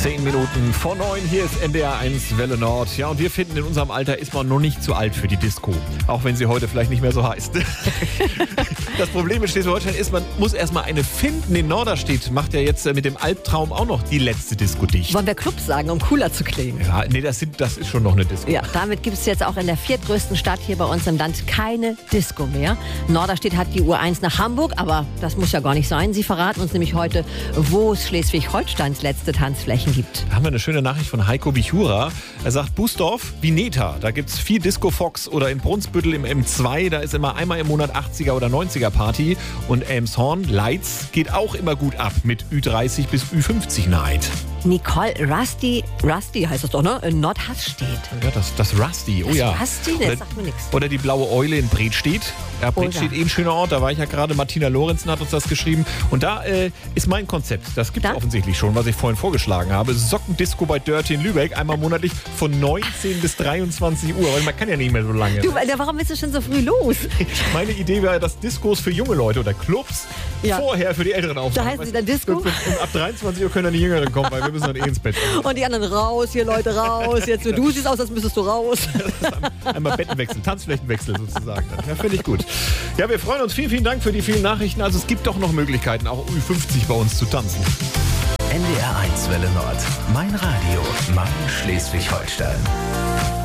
10 Minuten vor 9, hier ist NDR 1 Welle Nord. Ja, und wir finden, in unserem Alter ist man noch nicht zu alt für die Disco. Auch wenn sie heute vielleicht nicht mehr so heißt. Das Problem in Schleswig-Holstein ist, man muss erstmal eine finden. In Norderstedt macht ja jetzt mit dem Albtraum auch noch die letzte Disco dicht. Wollen wir Club sagen, um cooler zu klingen? Ja, nee, das ist schon noch eine Disco. Ja, damit gibt es jetzt auch in der viertgrößten Stadt hier bei uns im Land keine Disco mehr. Norderstedt hat die U1 nach Hamburg, aber das muss ja gar nicht sein. Sie verraten uns nämlich heute, wo es Schleswig-Holsteins letzte Tanzflächen gibt. Da haben wir eine schöne Nachricht von Heiko Bichura. Er sagt, Bußdorf, Vineta, da gibt's 4 Disco-Fox, oder in Brunsbüttel im M2, da ist immer einmal im Monat 80er oder 90er Party. Und Elmshorn, Leitz, geht auch immer gut ab mit Ü30 bis Ü50 Night. Nicole, Rusty heißt das doch, ne? In Nordhasstedt. Ja, das Rusty, oh ja. Rusty, das sagt mir nichts. Oder die Blaue Eule in Bredstedt. Ja, Bredstedt, ein schöner Ort, da war ich ja gerade. Martina Lorenzen hat uns das geschrieben. Und da ist mein Konzept, das gibt es offensichtlich schon, was ich vorhin vorgeschlagen habe. Sockendisco bei Dirty in Lübeck, einmal monatlich von 19 bis 23 Uhr. Weil man kann ja nicht mehr so lange. Du, warum bist du schon so früh los? Meine Idee wäre, dass Discos für junge Leute oder Clubs vorher für die Älteren aufmachen. Da heißen sie dann Disco? Und ab 23 Uhr können dann die Jüngeren kommen, weil wir müssen dann ins Bett. Und die anderen raus, hier Leute raus. Jetzt du siehst aus, als müsstest du raus. Einmal Bettenwechsel, Tanzflächenwechsel sozusagen. Ja, finde ich gut. Ja, wir freuen uns. Vielen, vielen Dank für die vielen Nachrichten. Also es gibt doch noch Möglichkeiten, auch Ü50 bei uns zu tanzen. NDR 1 Welle Nord. Mein Radio, mein Schleswig-Holstein.